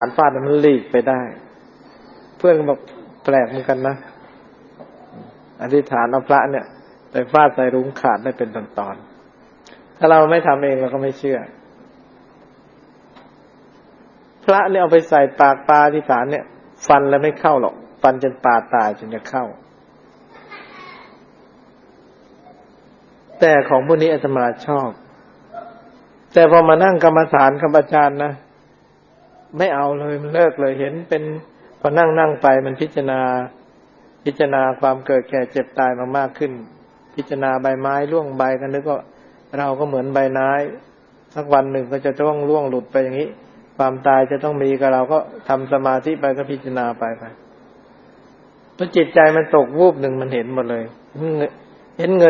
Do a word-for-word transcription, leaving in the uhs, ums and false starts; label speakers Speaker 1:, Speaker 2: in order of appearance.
Speaker 1: อันฟาดมันหลีกไปได้เพื่อนก็บอกแปลกเหมือนกันนะอธิษฐานเอาพระเนี่ยไปฟาดใส่รุ้งขาดได้เป็นตอนๆถ้าเราไม่ทำเองเราก็ไม่เชื่อพระเนี่ยเอาไปใส่ปากปลาอธิษฐานเนี่ยฟันแล้วไม่เข้าหรอกฟันจนปลาตายจนจะเข้าแต่ของพวกนี้อาตมาชอบแต่พอมานั่งกรรมฐานกับอาจารย์นะไม่เอาเลยมันเลิกเลยเห็นเป็นพอนั่งนั่งไปมันพิจารณาพิจารณาความเกิดแก่เจ็บตายมากๆขึ้นพิจารณาใบไม้ร่วงใบก็นึกว่าเราก็เหมือนใบไม้สักวันหนึ่งก็จะต้องร่วงหลุดไปอย่างนี้ความตายจะต้องมีกับเราก็ทำสมาธิไปก็พิจารณาไปไปพอจิตใจมันตกวูบหนึ่งมันเห็นหมดเลยเห็นเงิน